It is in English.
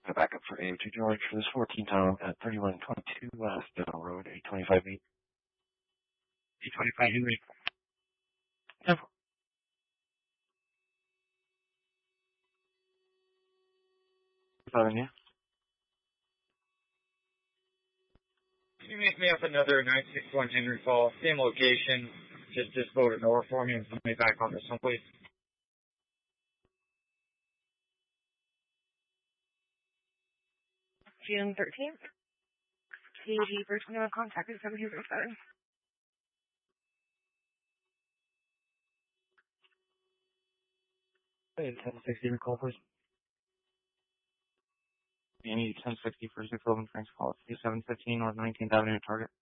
Back up for A2 George for this 14 time at 3122 West Dental Road, 825 8. 825 Henry. 10-4. Yeah. Can you make me up another 961 Henry Fall, same location, just vote it north for me and put me back on this one, please. June 13th. CAG first one contact is 1737. Hey, 1060 recall, please. You need 1060 for 611 Frank's Call, 3715 North 19th Avenue, Target.